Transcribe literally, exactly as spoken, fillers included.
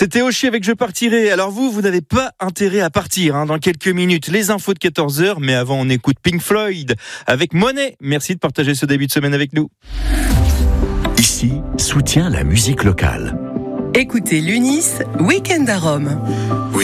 C'était Oshi avec Je partirai. Alors vous, vous n'avez pas intérêt à partir hein, dans quelques minutes. Les infos de quatorze heures, mais avant on écoute Pink Floyd avec Monet. Merci de partager ce début de semaine avec nous. Ici, soutient la musique locale. Écoutez l'U N I S, Week-end à Rome.